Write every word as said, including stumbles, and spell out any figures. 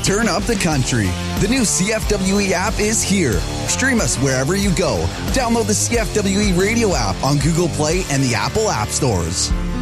Turn up the country. The new C F W E app is here. Stream us wherever you go. Download the C F W E radio app on Google Play and the Apple App Stores.